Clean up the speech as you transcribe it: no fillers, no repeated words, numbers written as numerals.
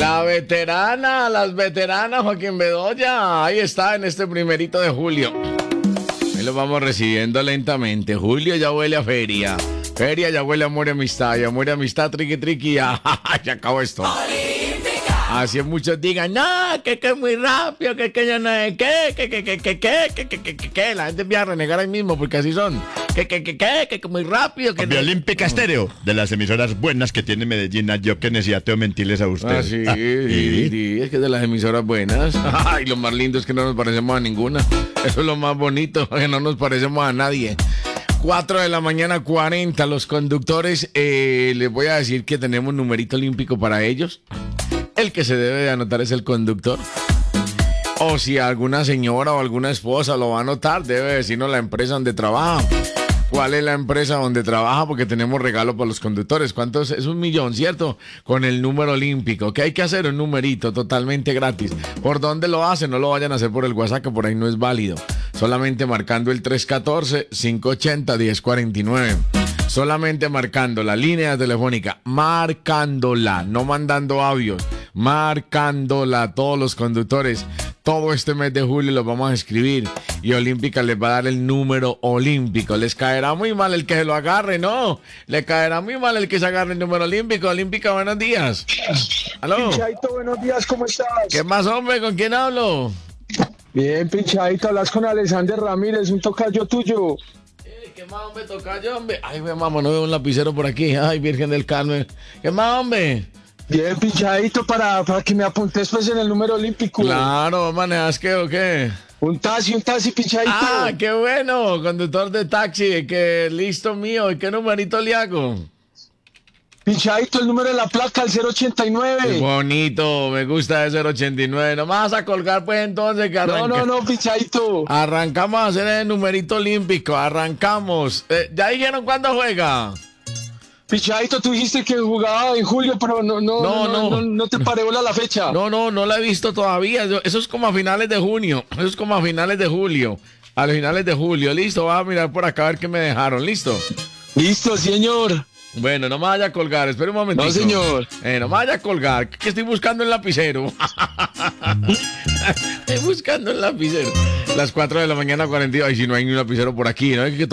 Las veteranas, Joaquín Bedoya. Ahí está en este 1 de julio. Ahí lo vamos recibiendo lentamente. Julio ya huele a feria. Feria ya huele a amor y amistad. Y amor y amistad, triqui, triqui. Ya acabó esto. Así es, muchos digan, no, que es muy rápido, que ya no es, que la gente empieza a renegar ahí mismo, porque así son, que muy rápido, que Cambio Olímpica Estéreo, de las emisoras buenas que tiene Medellín. Yo que necesito mentirles a ustedes. Sí, es que de las emisoras buenas, y lo más lindo es que no nos parecemos a ninguna, eso es lo más bonito, que no nos parecemos a nadie. 4 de la mañana 40, los conductores, les voy a decir que tenemos numerito olímpico para ellos. El que se debe de anotar es el conductor. O si alguna señora o alguna esposa lo va a anotar, debe decirnos la empresa donde trabaja. ¿Cuál es la empresa donde trabaja? Porque tenemos regalo para los conductores. ¿Cuánto es? Es 1 millón, ¿cierto? Con el número olímpico. ¿Qué hay que hacer? Un numerito totalmente gratis. ¿Por dónde lo hacen? No lo vayan a hacer por el WhatsApp, que por ahí no es válido. Solamente marcando el 314-580-1049. Solamente marcando la línea telefónica, marcándola, no mandando audios, marcándola. Todos los conductores, todo este mes de julio los vamos a escribir y Olímpica les va a dar el número olímpico. Les caerá muy mal el que se lo agarre, ¿no? Le caerá muy mal el que se agarre el número olímpico. Olímpica, buenos días. ¿Aló? Pinchadito, buenos días, ¿cómo estás? ¿Qué más, hombre? ¿Con quién hablo? Bien, Pinchadito, hablas con Alexander Ramírez, un tocayo tuyo. ¿Qué más, hombre? Tocayo, hombre. Ay, mamá, no veo un lapicero por aquí. Ay, Virgen del Carmen. ¿Qué más, hombre? Bien, Pinchadito, para que me apuntes pues en el número olímpico. Claro, ¿manejas qué o qué? Un taxi, Pinchadito. Ah, qué bueno, conductor de taxi, que listo mío. ¿Y qué numerito le hago? Pinchadito, el número de la placa, el 089. Qué bonito, me gusta ese 089. No me vas a colgar pues entonces que arranca. No, Pinchadito. Arrancamos a hacer el numerito olímpico, arrancamos. ¿Ya dijeron cuándo juega? Pinchadito, tú dijiste que jugaba en julio, pero no te paré bola la fecha. No la he visto todavía. Eso es como a finales de junio. Eso es como a finales de julio. A los finales de julio. Listo, voy a mirar por acá a ver qué me dejaron. ¿Listo? Listo, señor. Bueno, no me vaya a colgar, espere un momentito. No, señor. No me vaya a colgar, que estoy buscando el lapicero. Estoy buscando el lapicero. Las 4 de la mañana 42. Ay, si no hay ni un lapicero por aquí, ¿no? Hay que